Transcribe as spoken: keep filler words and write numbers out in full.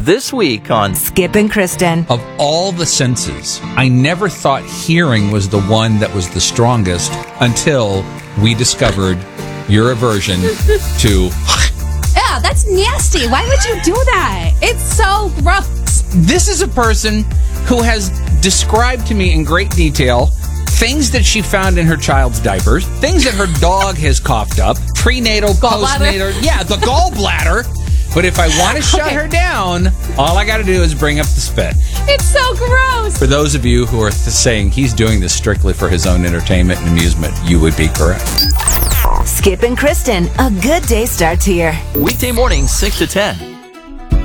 This week on Skip and Kristen. Of all the senses, I never thought hearing was the one that was the strongest until we discovered your aversion to... Yeah, that's nasty. Why would you do that? It's so gross. This is a person who has described to me in great detail things that she found in her child's diapers, things that her dog has coughed up, prenatal, postnatal, yeah, the gallbladder. But if I want to shut Okay. her down, all I got to do is bring up the spit. It's so gross. For those of you who are th- saying he's doing this strictly for his own entertainment and amusement, you would be correct. Skip and Kristen, a good day starts here. weekday morning, six to ten.